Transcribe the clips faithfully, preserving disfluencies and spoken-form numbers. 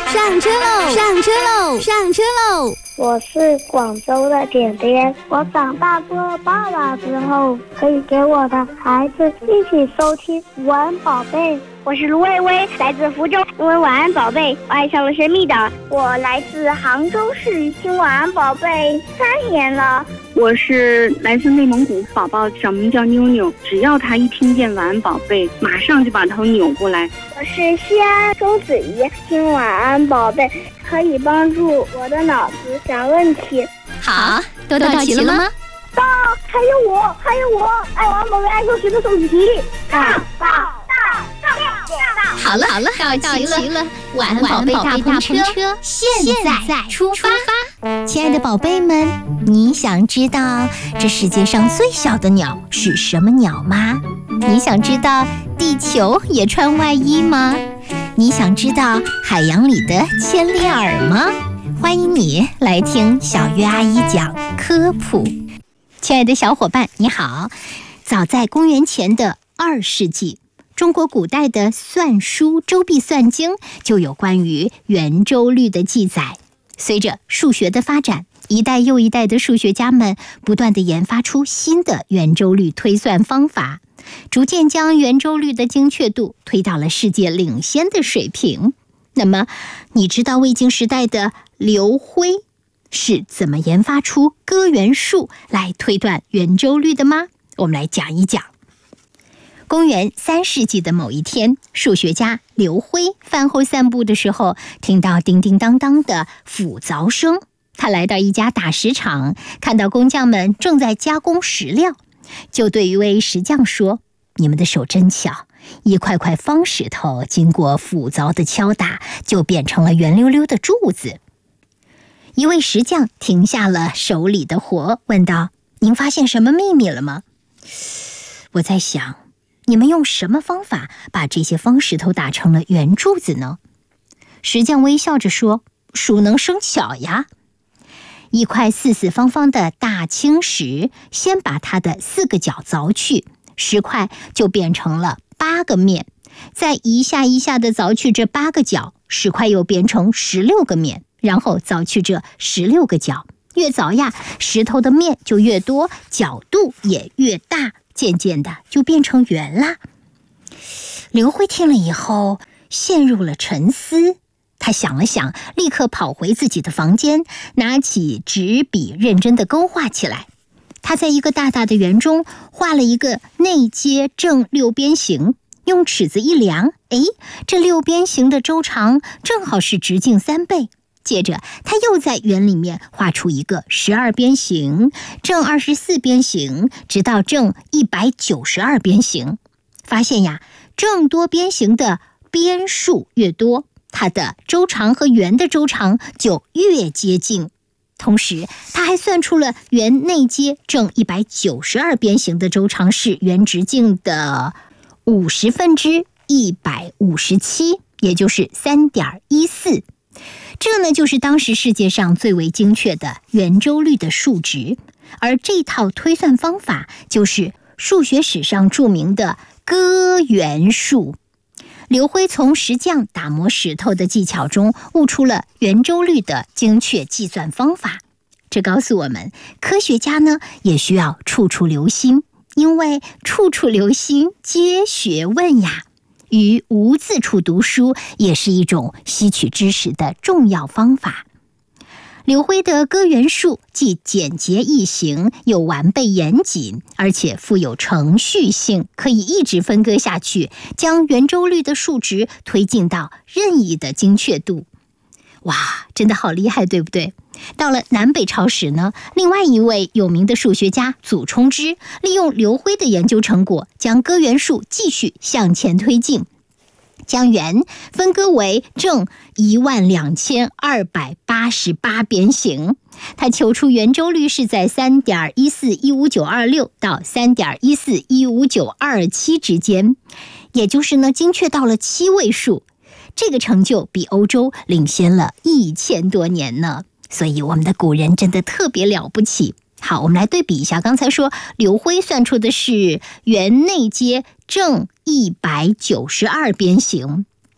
上车喽！上车喽！上车喽！ 我是广州的点点，我长大做爸爸之后，可以给我的孩子一起收听晚安宝贝。 我是卢薇薇，来自福州，因为晚安宝贝，我爱上了神秘岛。 我来自杭州市，听晚安宝贝三年了。 我是来自内蒙古，宝宝小名叫妞妞，只要他一听见晚安宝贝，马上就把头扭过来。 我是西安周子怡，听晚安宝贝可以帮助我的脑子想问题。 好，都到齐了吗？ 到，还有我，还有我，爱晚安宝贝爱数学的手机。到到到到到。 好了好了，到齐了，晚安宝贝大篷车现在出发。亲爱的宝贝们，你想知道这世界上最小的鸟是什么鸟吗？你想知道地球也穿外衣吗？你想知道海洋里的千里耳吗？欢迎你来听小月阿姨讲科普。亲爱的小伙伴，你好。早在公元前的二世纪，中国古代的算书《周必算经》就有关于圆周率的记载。随着数学的发展，一代又一代的数学家们不断地研发出新的圆周率推算方法，逐渐将圆周率的精确度推到了世界领先的水平。那么，你知道魏晋时代的刘辉是怎么研发出割圆术来推断圆周率的吗？我们来讲一讲。公元三世纪的某一天，数学家刘辉饭后散步的时候，听到叮叮当当的斧凿声。他来到一家打石场，看到工匠们正在加工石料，就对一位石匠说：“你们的手真巧，一块块方石头经过斧凿的敲打，就变成了圆溜溜的柱子。”一位石匠停下了手里的活，问道：“您发现什么秘密了吗？”我在想，你们用什么方法把这些方石头打成了圆柱子呢？石匠微笑着说：“熟能生巧呀。”一块四四方方的大青石，先把它的四个角凿去，石块就变成了八个面，再一下一下的凿去这八个角，石块又变成十六个面，然后凿去这十六个角，越凿呀，石头的面就越多，角度也越大，渐渐的就变成圆啦。刘辉听了以后陷入了沉思，他想了想，立刻跑回自己的房间，拿起纸笔认真地勾画起来。他在一个大大的圆中画了一个内接正六边形，用尺子一量，诶，这六边形的周长正好是直径三倍。接着他又在圆里面画出一个十二边形，正二十四边形，直到正一百九十二边形。发现呀，正多边形的边数越多，它的周长和圆的周长就越接近。同时他还算出了圆内接正一百九十二边形的周长是圆直径的五十分之一百五十七，也就是三点一四。这呢，就是当时世界上最为精确的圆周率的数值，而这套推算方法就是数学史上著名的割圆术。刘辉从石匠打磨石头的技巧中悟出了圆周率的精确计算方法。这告诉我们，科学家呢也需要处处留心，因为处处留心皆学问呀。于无字处读书也是一种吸取知识的重要方法。刘辉的割圆术既简洁易行，又完备严谨，而且富有程序性，可以一直分割下去，将圆周率的数值推进到任意的精确度。哇，真的好厉害，对不对？到了南北朝时呢，另外一位有名的数学家祖冲之利用刘辉的研究成果，将割圆术继续向前推进，将圆分割为正一万两千二百八十八边形。他求出圆周率是在 三点一四一五九二六 到 三点一四一五九二七 之间，也就是呢精确到了七位数。这个成就比欧洲领先了一千多年呢，所以我们的古人真的特别了不起。好，我们来对比一下，刚才说刘辉算出的是圆内接正一百九十二边形，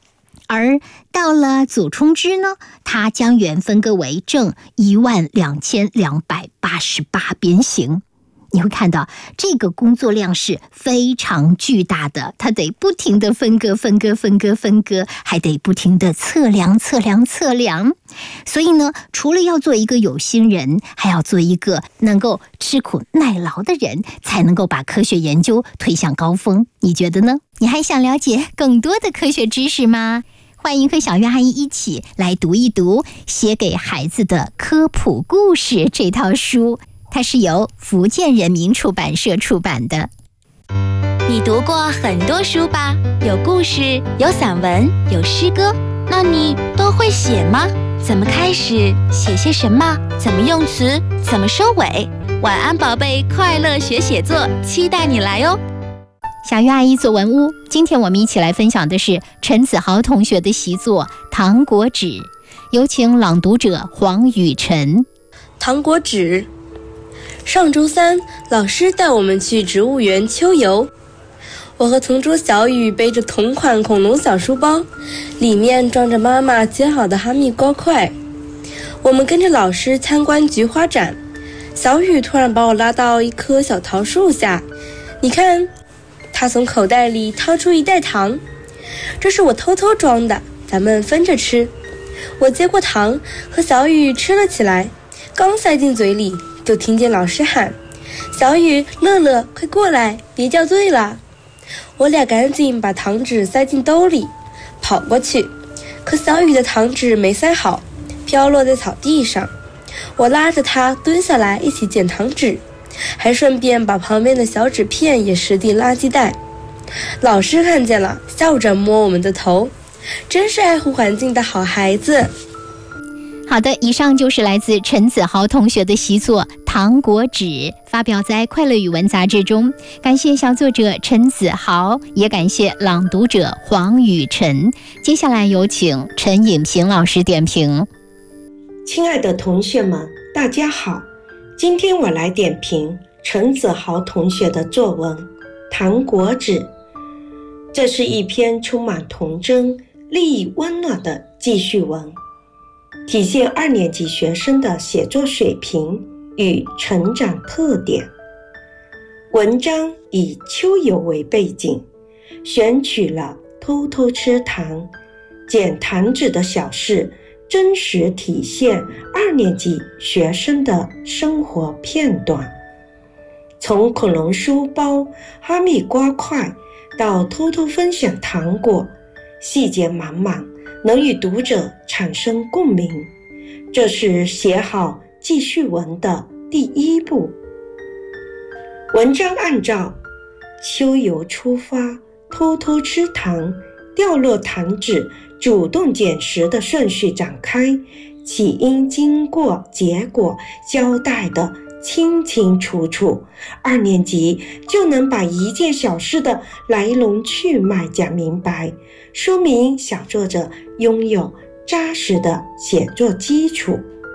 而到了祖冲之呢，它将圆分割为正一万两千两百八十八边形。你会看到这个工作量是非常巨大的，它得不停的分割分割分割分割，还得不停的测量测量测量。所以呢，除了要做一个有心人，还要做一个能够吃苦耐劳的人，才能够把科学研究推向高峰。你觉得呢？你还想了解更多的科学知识吗？欢迎和小月阿姨一起来读一读写给孩子的科普故事这套书，它是由福建人民出版社出版的。 你读过很多书吧？有故事，有散文，有诗歌，那你都会写吗？怎么开始？写些什么？怎么用词？怎么收尾？晚安宝贝，快乐学写作，期待你来哦！ 小月阿姨作文屋，今天我们一起来分享的是陈子豪同学的习作《糖果纸》，有请朗读者黄雨晨。 糖果纸。上周三，老师带我们去植物园秋游。我和同桌小雨背着同款恐龙小书包，里面装着妈妈煎好的哈密瓜块。我们跟着老师参观菊花展。小雨突然把我拉到一棵小桃树下，你看，他从口袋里掏出一袋糖，这是我偷偷装的，咱们分着吃。我接过糖，和小雨吃了起来，刚塞进嘴里，就听见老师喊：“小雨，乐乐，快过来，别掉队了！”我俩赶紧把糖纸塞进兜里，跑过去，可小雨的糖纸没塞好，飘落在草地上。我拉着他蹲下来一起捡糖纸，还顺便把旁边的小纸片也拾进垃圾袋。老师看见了，笑着摸我们的头，真是爱护环境的好孩子。 好的，以上就是来自陈子豪同学的习作《糖果纸》，发表在《快乐语文》杂志中。感谢小作者陈子豪，也感谢朗读者黄雨晨。接下来有请陈颖平老师点评。 亲爱的同学们，大家好，今天我来点评陈子豪同学的作文《糖果纸》。这是一篇充满童真、立意温暖的记叙文，体现二年级学生的写作水平与成长特点。文章以秋游为背景，选取了偷偷吃糖、捡糖纸的小事，真实体现二年级学生的生活片段。从恐龙书包、哈密瓜块到偷偷分享糖果，细节满满，能与读者产生共鸣。这是写好记叙文的第一步。文章按照秋游出发、偷偷吃糖、掉落糖纸、主动捡拾的顺序展开，起因、经过、结果交代的清清楚楚，二年级就能把一件小事的来龙去脉讲明白，说明小作者拥有扎实的写作基础。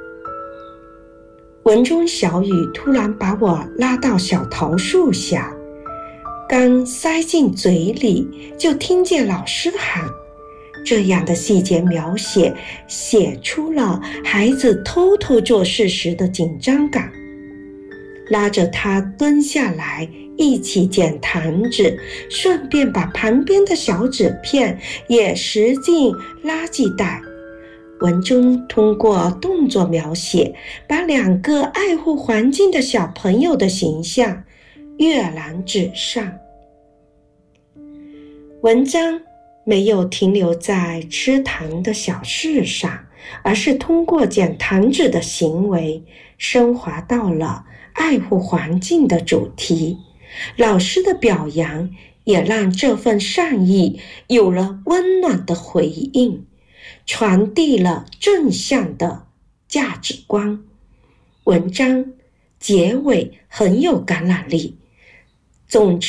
文中小雨突然把我拉到小桃树下，刚塞进嘴里，就听见老师喊。这样的细节描写，写出了孩子偷偷做事时的紧张感。拉着他蹲下来，一起捡糖纸，顺便把旁边的小纸片也拾进垃圾袋。文中通过动作描写，把两个爱护环境的小朋友的形象跃然纸上。文章没有停留在吃糖的小事上，而是通过捡糖纸的行为升华到了爱护环境的主题。老师的表扬也让这份善意有了温暖的回应，传递了正向的价值观。文章结尾很有感染力。总之